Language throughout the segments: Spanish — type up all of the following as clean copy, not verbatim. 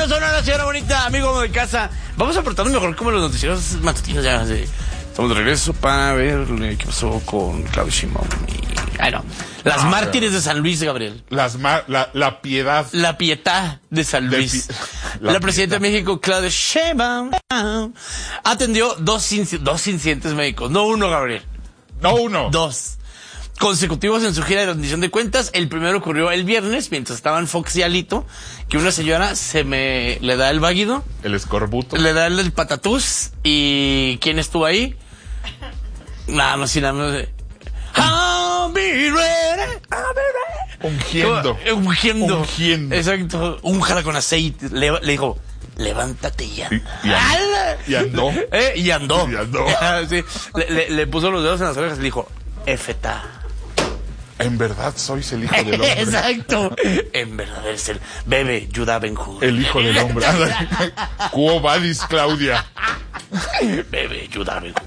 Vámonos a una señora bonita, amigo de casa. Vamos a portarnos mejor como los noticieros matutinos ya. Sí. Estamos de regreso para ver qué pasó con Claudio Sheinbaum y... Ay, no. Las mártires de San Luis, Gabriel. La piedad. La pietad de San Luis. La presidenta de México, Claudia Sheinbaum, atendió dos incidentes médicos. No uno, Gabriel. No uno. Dos. Consecutivos en su gira de rendición de cuentas. El primero ocurrió el viernes, mientras estaba en Fox y Alito, que una señora le da el váguido. El escorbuto. Le da el patatús. ¿Y quién estuvo ahí? Nada más y nada más. I'll be ready, Ungiendo. Ungiendo. Exacto. Únjala con aceite. Le dijo, levántate ya. Y andó. Y andó. Sí. Le puso los dedos en las orejas y le dijo, Efetá. En verdad sois el hijo del hombre. Exacto. En verdad eres el bebé Judá Ben-Hur. El hijo del hombre. Quo vadis, Claudia. Bebé Judá Ben-Hur.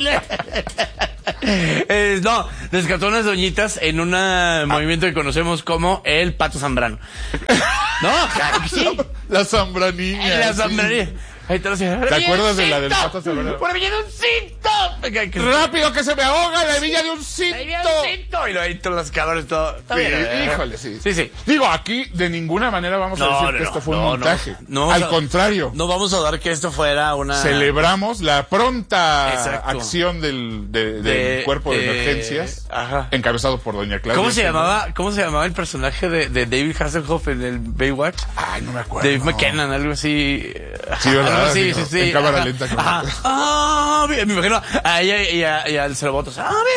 No, rescató unas doñitas en un movimiento que conocemos como el Pato Zambrano. No, claro que sí. La Zambraniña. La Zambraniña. Sí. Ahí te acuerdas de la del Pato Zambrano? ¡Por villa de un cinto! ¡Rápido que se me ahoga la villa de un cinto! Y lo ahí todos los cabrones, todo. Está bien, híjole, sí. Sí. Digo, aquí de ninguna manera vamos a decir que esto fue un montaje. No, al contrario. No vamos a dar que esto fuera una... Celebramos la pronta acción del cuerpo de emergencias, encabezado por doña Claudia. ¿Cómo se llamaba el personaje de David Hasselhoff en el Baywatch? Ay, no me acuerdo. David McKinnon, algo así. Sí, ¿verdad? Sí. En cámara lenta. Me imagino a ella y al Cerobotos.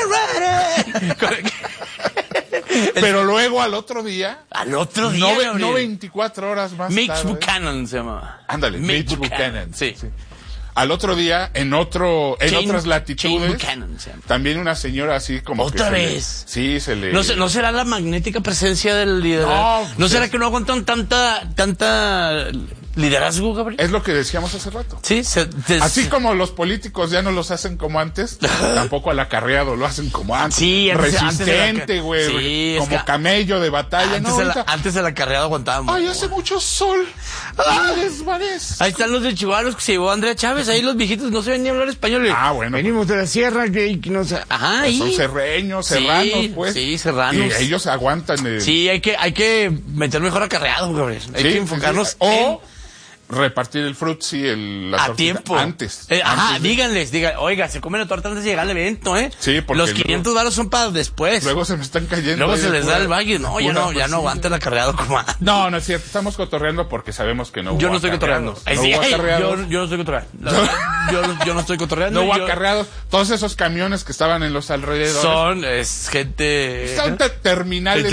Pero luego al otro día. No 24 horas más Mitch tarde. Buchanan se llamaba. Ándale, Mitch Buchanan. Sí. Al otro día, en otras latitudes, Buchanan se llama. También una señora así como ¿Otra vez? Sí, se le... ¿No será la magnética presencia del liderazgo? ¿No será que no aguantan tanta liderazgo, Gabriel? Es lo que decíamos hace rato. Sí, así como los políticos ya no los hacen como antes, tampoco al acarreado lo hacen como antes. Sí, resistente, güey. Sí, como camello de batalla. Antes el acarreado aguantábamos. Ay, hace mucho sol. Ahí están los de Chihuahua que se llevó Andrea Chávez. Ahí los viejitos no saben ni hablar español. Bueno. Venimos de la sierra que no sé. Son serranos, pues. Sí, serranos. Y ellos aguantan. Sí, hay que meter mejor acarreado, Gabriel. Hay que enfocarnos o repartir el frutzi, la tortita tiempo. Antes. Díganles, oiga, se comen la torta antes de llegar al evento, ¿eh? Sí, porque los 500 varos son para después. Luego se me están cayendo. Luego se les da el baguio. No, ya no aguanta el acarreado como antes. No es cierto. Estamos cotorreando porque sabemos que no hubo Yo no estoy cotorreando. Yo no estoy cotorreando. Yo no estoy cotorreando. No hubo acarreados. Todos esos camiones que estaban en los alrededores. Son gente... Son terminales.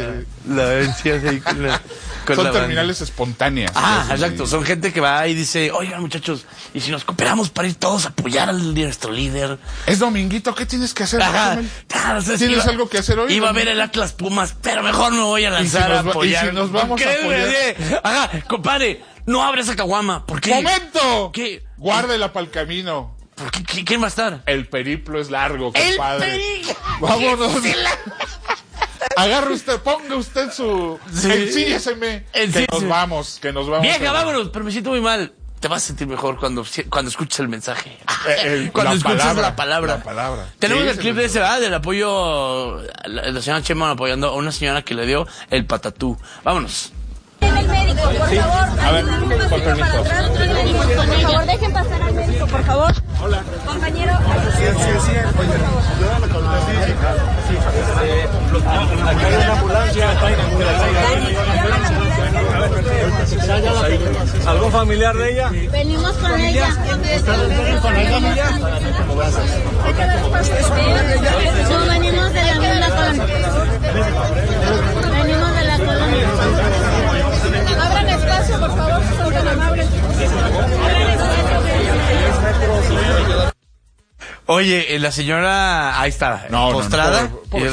Son terminales espontáneas. Exacto. Son gente que va y dice, oigan muchachos, ¿y si nos cooperamos para ir todos a apoyar a nuestro líder? Es dominguito, ¿qué tienes que hacer? ¿Tienes algo que hacer hoy? Iba a ver el Atlas Pumas, pero mejor me voy a lanzar a apoyar. ¿Y si nos vamos a apoyar? Compadre, no abre esa caguama. ¿Por qué? ¡Momento! ¿Qué? Guárdela para el camino. ¿Por qué? ¿Quién va a estar? El periplo es largo, compadre. ¡El periplo! Vámonos. Agarre usted, ponga usted ensílleseme. Que nos vamos. Vieja, vámonos, pero me siento muy mal. Te vas a sentir mejor cuando escuches el mensaje. Cuando escuches la palabra. Tenemos el clip de ese, del apoyo, la señora Sheinbaum apoyando a una señora que le dio el patatú. Vámonos. El médico, por favor. A ver, con permiso. Por favor, dejen pasar al médico, por favor. Hola. Compañero. Sí, Aquí hay una ambulancia. ¿Algún familiar de ella? Venimos con ella. ¿Con ella? No, venimos de la misma colonia. Venimos de la colonia. Abran espacio, por favor, son tan amables. Oye, la señora ahí está, postrada.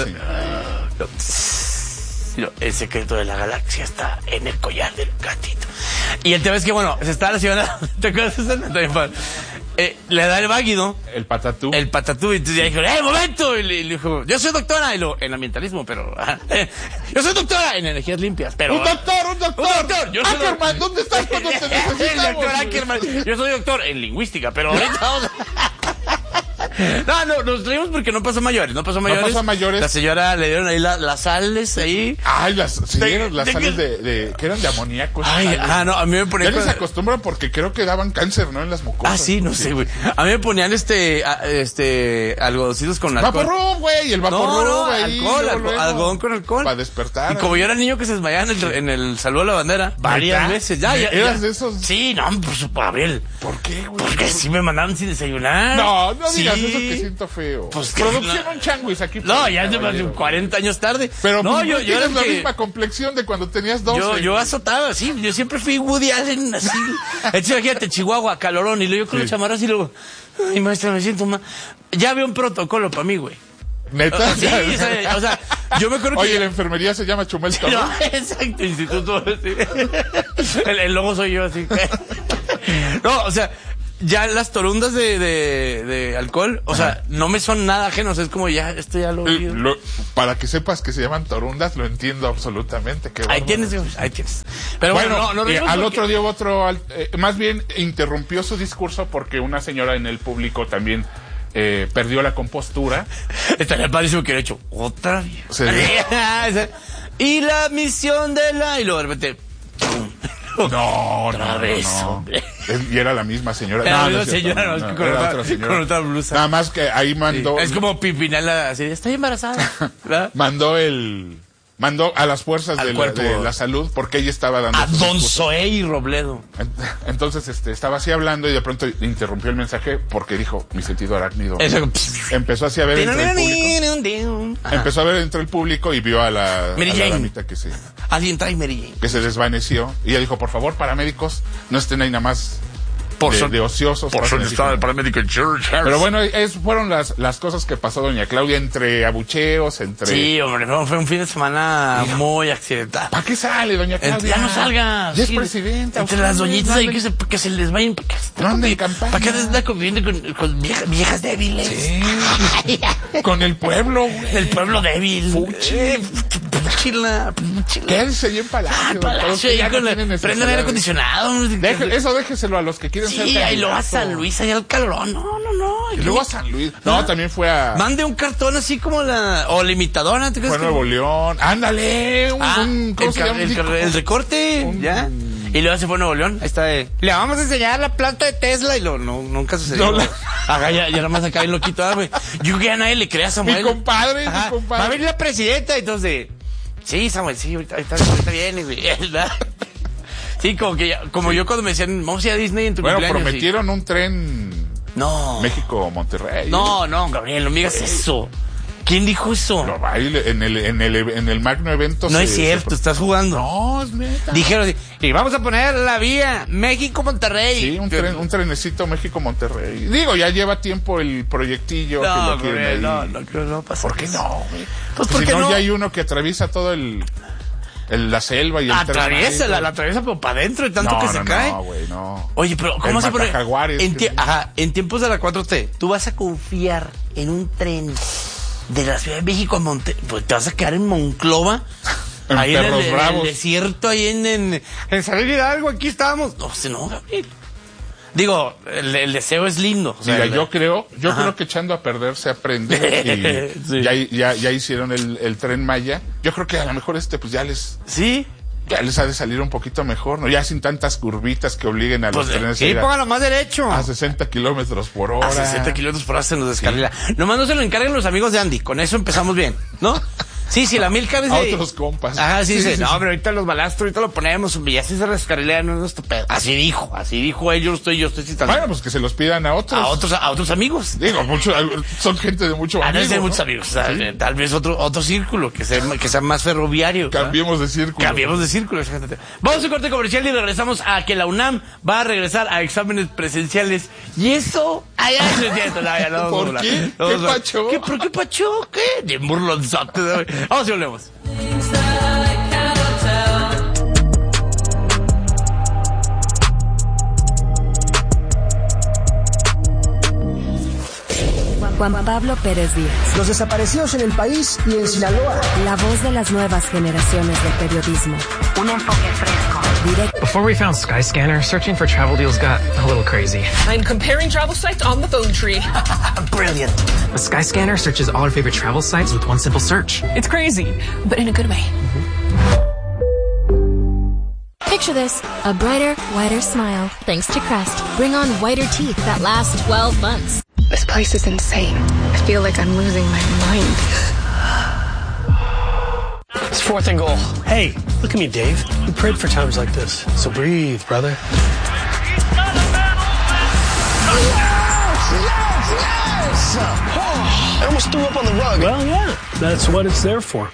El secreto de la galaxia está en el collar del gatito. Y el tema es que, se está la señora, ¿te acuerdas de esa? Le da el váguido. El patatú. Y entonces ya dijo, momento. Y le dijo, yo soy doctora en ambientalismo, pero... yo soy doctora en energías limpias, pero... ¡Un doctor! Yo soy Ackerman, ¿dónde estás cuando te necesitamos? El doctor Ackerman. Yo soy doctor en lingüística, pero ahorita vamos No, nos traímos porque no pasó mayores. No pasó mayores. La señora le dieron ahí las sales ahí. Ay, las sales que eran de amoníaco. Ay, no, a mí me ponían. Ya ni se acostumbran porque creo que daban cáncer, ¿no? En las mucosas. Ah, sí, no sé, güey. A mí me ponían algodoncitos con alcohol. Vaporub, güey, el Vaporub, güey. Algodón con alcohol. Para despertar. Y como yo era niño que se desmayaba en el saludo a la bandera, varias veces. ¿Eras de esos? Sí, no, por Gabriel. ¿Por qué, güey? Porque sí me mandaron sin desayunar. No digas eso, que siento feo. Pues producción un changuis aquí. No, ya es 40 años tarde. Pero no, yo tienes la misma complexión de cuando tenías 12. Yo azotaba, sí. Yo siempre fui Woody Allen, así. Imagínate, Chihuahua, calorón. Y luego yo con los chamarras y luego, ay, maestra, me siento mal. Ya había un protocolo para mí, güey. ¿Neta? Sí, o sea, yo me acuerdo que... Oye, la enfermería se llama Chumel Torres. No, exacto, instituto. Sí. El logo soy yo, así. No, o sea, ya las torundas de alcohol, o sea, no me son nada ajenos, es como ya, esto ya lo he oído. Para que sepas que se llaman torundas, lo entiendo absolutamente. Ahí tienes. Pero bueno, no al otro día más bien interrumpió su discurso porque una señora en el público también perdió la compostura. Estaría padrísimo que hubiera hecho otra. Sí. Y la misión y luego de repente... No, otra vez, hombre. Y era la misma señora. Era la misma señora, con otra blusa. Nada más que ahí mandó... Sí, es como Pimpinela, así, estoy embarazada. Mandó a las fuerzas de la salud porque ella estaba dando... A Don Zoé y Robledo. Entonces estaba así hablando y de pronto interrumpió el mensaje porque dijo, mi sentido arácnido. Empezó así a ver entre el público. Empezó a ver entre el público y vio a la damita que se... Alguien trae Mary Jane. Que se desvaneció. Y ella dijo, por favor, paramédicos, no estén ahí nada más... de ociosos. Por suerte estaba el paramédico en Church. Pero bueno, fueron las cosas que pasó doña Claudia entre abucheos, entre... Sí, hombre, fue un fin de semana muy accidental. ¿Para qué sale doña Claudia? Ya no salgas. Ya es presidenta. Entre las doñitas ahí que se les vayan. No anden en campaña. ¿Para qué anda conviviendo con viejas débiles? Sí. Con el pueblo, güey. El pueblo débil. Chila. Quédense ahí en Palacio. Palacio ya prendan aire acondicionado. Eso déjeselo a los que quieren ser candidatos. Sí, y luego a San Luis, allá al calorón. No. Y luego a San Luis. No, también fue a... Mande un cartón así como o la imitadora. Fue a Nuevo León. Ándale. El recorte. Ya. Y luego se fue a Nuevo León. Ahí está. Le vamos a enseñar la planta de Tesla. Y nunca sucedió. Ya nada más acá bien loquito. Yo creo que a nadie le crea a Samuel. Mi compadre. Va a venir la presidenta. Entonces, sí, Samuel, sí, ahorita viene, güey. Sí, como yo cuando me decían, vamos a ir a Disney en tu cumpleaños. Bueno, prometieron un tren... No. México-Monterrey. No, Gabriel, no me digas eso. ¿Quién dijo eso? No, en el magno evento. No es cierto, estás jugando. No, es neta. Dijeron, y vamos a poner la vía México-Monterrey. Sí, un trenecito México-Monterrey. Digo, ya lleva tiempo el proyectillo. No, Gabriel, no creo que no pasa. ¿Por qué no, güey? Pues porque si no, ya hay uno que atraviesa todo la selva y el atraviesa, la atraviesa pero para adentro y tanto que se cae. No, güey, no. Oye, pero ¿cómo se pone? En tiempos de la 4T, tú vas a confiar en un tren de la Ciudad de México a pues te vas a quedar en Monclova. Ahí en el desierto, ahí en San Hidalgo, aquí estábamos. No, Gabriel. Digo, el deseo es lindo. O sea, mira, yo creo que echando a perder se aprende. Y sí. ya hicieron el Tren Maya. Yo creo que a lo mejor pues ya les... Sí. Ya les ha de salir un poquito mejor, ¿no? Ya sin tantas curvitas que obliguen a los trenes. Sí, póngalo más derecho. A 60 kilómetros por hora. A 60 kilómetros por hora se nos descarrila. Sí. Nomás no se lo encarguen los amigos de Andy. Con eso empezamos bien, ¿no? Sí, la Milka es de... A otros compas. Ajá, sí. No, pero ahorita los balastros, ahorita lo ponemos, y así se descarrilea, no es nuestro pedo. Así dijo él, yo estoy citando. Bueno, pues que se los pidan a otros. A otros amigos. Digo, son gente de mucho amigo. Deben ser muchos amigos. O sea, sí. Tal vez otro círculo, que sea más ferroviario. Cambiemos de círculo. Vamos a un corte comercial y regresamos a que la UNAM va a regresar a exámenes presenciales. Y eso... ¿Por qué? ¿Qué pacho? ¿Qué pacho? ¿Qué? De burlonzote. Vamos y volvemos. Juan Pablo Pérez Díaz. Los desaparecidos en el país y en Sinaloa. La voz de las nuevas generaciones del periodismo. Un enfoque fresco, directo Before we found Skyscanner, searching for travel deals got a little crazy. I'm comparing travel sites on the phone tree. Brilliant. But Skyscanner searches all our favorite travel sites with one simple search. It's crazy, but in a good way. Picture this, a brighter, whiter smile, thanks to Crest. Bring on whiter teeth that last 12 months. This place is insane. I feel like I'm losing my mind. It's 4th and goal. Hey, look at me, Dave. We prayed for times like this. So breathe, brother. Yes! I almost threw up on the rug. Well, yeah, that's what it's there for.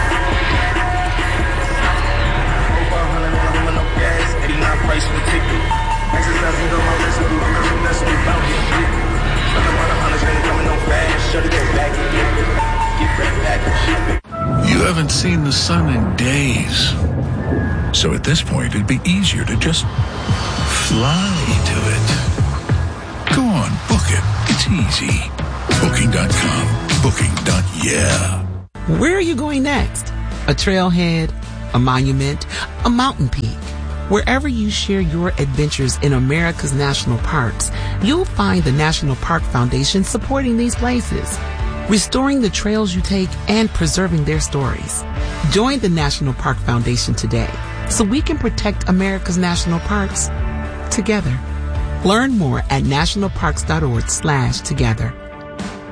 You haven't seen the sun in days. So at this point, it'd be easier to just fly to it. Go on, book it. It's easy. Booking.com. Booking.yeah. Where are you going next? A trailhead, a monument, a mountain peak. Wherever you share your adventures in America's national parks, you'll find the National Park Foundation supporting these places, restoring the trails you take and preserving their stories. Join the National Park Foundation today so we can protect America's national parks together. Learn more at nationalparks.org/together.